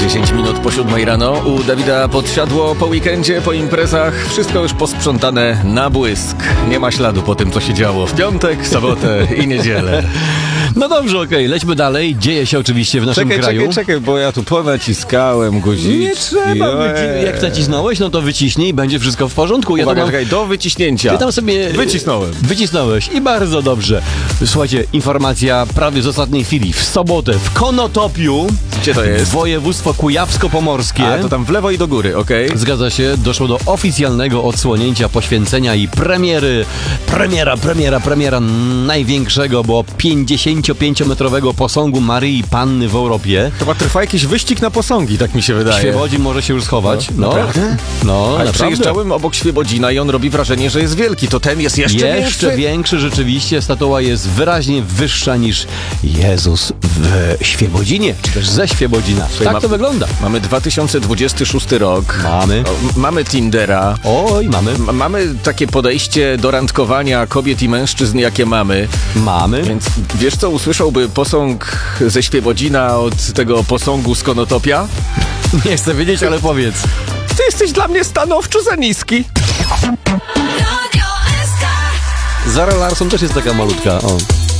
10 minut po 7 rano. U Dawida Podsiadło po weekendzie, po imprezach. Wszystko już posprzątane na błysk. Nie ma śladu po tym, co się działo w piątek, sobotę i niedzielę. No dobrze, okej, lećmy dalej. Dzieje się oczywiście w naszym kraju. Czekaj, bo ja tu ponaciskałem guziczki. Nie trzeba. Jak nacisnąłeś, no to wyciśnij i będzie wszystko w porządku. Uwaga, czekaj, do wyciśnięcia. Ty tam sobie... Wycisnąłeś i bardzo dobrze. Słuchajcie, informacja prawie z ostatniej chwili. W sobotę w Konotopiu. Gdzie to jest? Województwo kujawsko-pomorskie. A, to tam w lewo i do góry, okej. Zgadza się, doszło do oficjalnego odsłonięcia, poświęcenia i premiera największego, bo 55-metrowego posągu Maryi Panny w Europie. Chyba trwa jakiś wyścig na posągi, tak mi się wydaje. Świebodzin może się już schować. No, naprawdę? No, ale naprawdę. przejeżdżałem obok Świebodzina i on robi wrażenie, że jest wielki. To ten jest jeszcze większy, rzeczywiście. Statua jest wyraźnie wyższa niż Jezus w Świebodzinie, czy też ze Świebodzina. Tak to wygląda. Mamy 2026 rok. Mamy Tindera. Oj, Mamy takie podejście do randkowania kobiet i mężczyzn, jakie mamy. Więc wiesz co, usłyszałby posąg ze Świebodzina od tego posągu z Konotopia? Nie chcę wiedzieć, ale powiedz. Ty jesteś dla mnie stanowczo za niski. Zara Larsson też jest taka malutka. O.